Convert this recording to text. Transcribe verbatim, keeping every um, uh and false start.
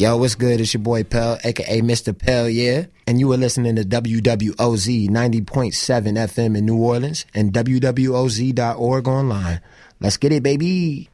Yo, what's good? It's your boy Pell, a k a. Mister Pell, yeah? And you were listening to W W O Z ninety point seven F M in New Orleans and W W O Z dot org online. Let's get it, baby.